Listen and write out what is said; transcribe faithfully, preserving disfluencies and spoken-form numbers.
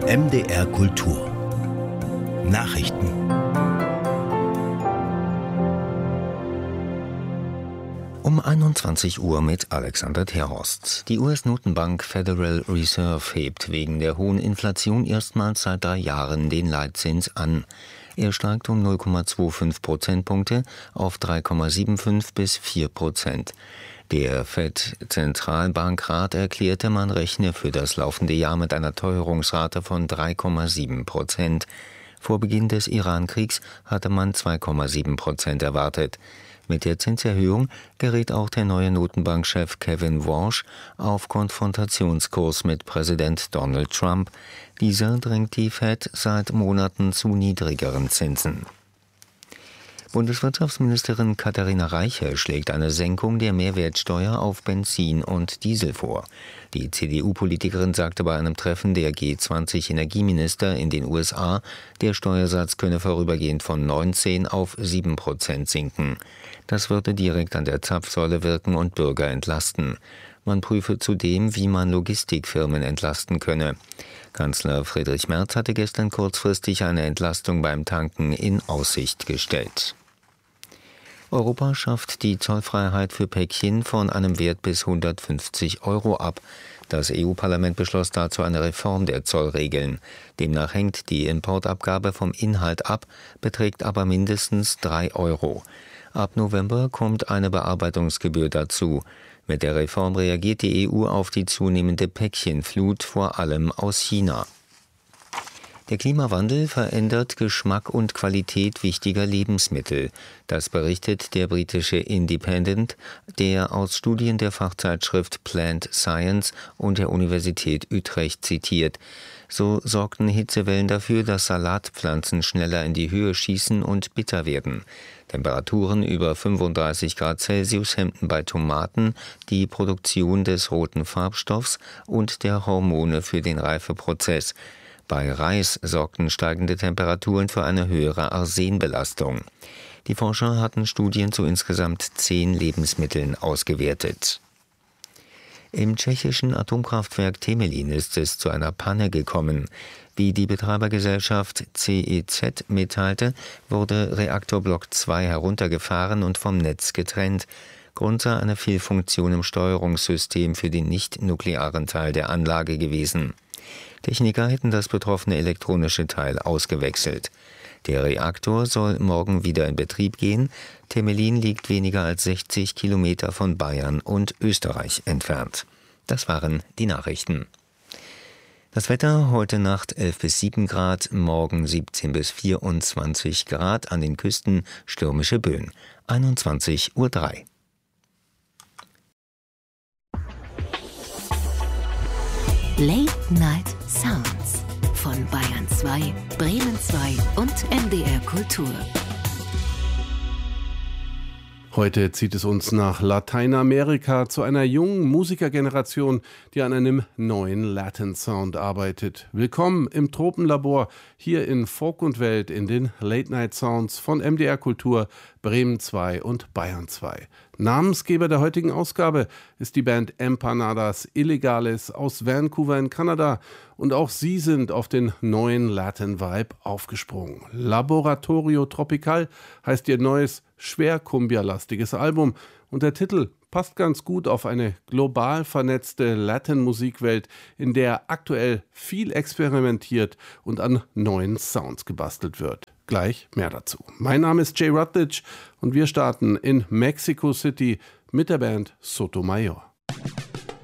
M D R Kultur Nachrichten. Um einundzwanzig Uhr mit Alexander Terhorst. Die U S-Notenbank Federal Reserve hebt wegen der hohen Inflation erstmals seit drei Jahren den Leitzins an. Er steigt um null Komma fünfundzwanzig Prozentpunkte auf drei Komma fünfundsiebzig bis vier Prozent. Der Fed-Zentralbankrat erklärte, man rechne für das laufende Jahr mit einer Teuerungsrate von drei Komma sieben Prozent. Vor Beginn des Iran-Kriegs hatte man zwei Komma sieben Prozent erwartet. Mit der Zinserhöhung gerät auch der neue Notenbankchef Kevin Warsh auf Konfrontationskurs mit Präsident Donald Trump. Dieser drängt die Fed seit Monaten zu niedrigeren Zinsen. Bundeswirtschaftsministerin Katharina Reiche schlägt eine Senkung der Mehrwertsteuer auf Benzin und Diesel vor. Die C D U-Politikerin sagte bei einem Treffen der G zwanzig Energieminister in den U S A, der Steuersatz könne vorübergehend von neunzehn auf sieben Prozent sinken. Das würde direkt an der Zapfsäule wirken und Bürger entlasten. Man prüfe zudem, wie man Logistikfirmen entlasten könne. Kanzler Friedrich Merz hatte gestern kurzfristig eine Entlastung beim Tanken in Aussicht gestellt. Europa schafft die Zollfreiheit für Päckchen von einem Wert bis hundertfünfzig Euro ab. Das E U-Parlament beschloss dazu eine Reform der Zollregeln. Demnach hängt die Importabgabe vom Inhalt ab, beträgt aber mindestens drei Euro. Ab November kommt eine Bearbeitungsgebühr dazu. Mit der Reform reagiert die E U auf die zunehmende Päckchenflut, vor allem aus China. Der Klimawandel verändert Geschmack und Qualität wichtiger Lebensmittel. Das berichtet der britische Independent, der aus Studien der Fachzeitschrift Plant Science und der Universität Utrecht zitiert. So sorgten Hitzewellen dafür, dass Salatpflanzen schneller in die Höhe schießen und bitter werden. Temperaturen über fünfunddreißig Grad Celsius hemmten bei Tomaten die Produktion des roten Farbstoffs und der Hormone für den Reifeprozess. Bei Reis sorgten steigende Temperaturen für eine höhere Arsenbelastung. Die Forscher hatten Studien zu insgesamt zehn Lebensmitteln ausgewertet. Im tschechischen Atomkraftwerk Temelín ist es zu einer Panne gekommen. Wie die Betreibergesellschaft C E Z mitteilte, wurde Reaktorblock zwei heruntergefahren und vom Netz getrennt. Grund sei eine Fehlfunktion im Steuerungssystem für den nicht-nuklearen Teil der Anlage gewesen. Techniker hätten das betroffene elektronische Teil ausgewechselt. Der Reaktor soll morgen wieder in Betrieb gehen. Temelín liegt weniger als sechzig Kilometer von Bayern und Österreich entfernt. Das waren die Nachrichten. Das Wetter: heute Nacht elf bis sieben Grad, morgen siebzehn bis vierundzwanzig Grad, an den Küsten stürmische Böen. einundzwanzig Uhr drei. Late Night Sounds von Bayern zwei, Bremen zwei und M D R Kultur. Heute zieht es uns nach Lateinamerika zu einer jungen Musikergeneration, die an einem neuen Latin Sound arbeitet. Willkommen im Tropenlabor hier in Folk und Welt in den Late Night Sounds von M D R Kultur, Bremen zwei und Bayern zwei. Namensgeber der heutigen Ausgabe ist die Band Empanadas Illegales aus Vancouver in Kanada, und auch sie sind auf den neuen Latin Vibe aufgesprungen. Laboratorio Tropical heißt ihr neues, schwer Cumbia-lastiges Album, und der Titel passt ganz gut auf eine global vernetzte Latin-Musikwelt, in der aktuell viel experimentiert und an neuen Sounds gebastelt wird. Gleich mehr dazu. Mein Name ist Jay Rutledge und wir starten in Mexico City mit der Band Sotomayor.